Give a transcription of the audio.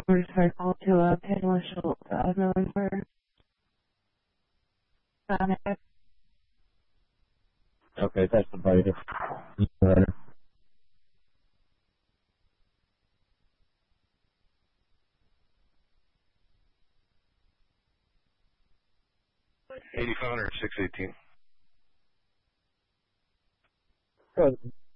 motorcycle to Pamela Schultz, November. Okay, that's the biter. Later. $8,500, $618.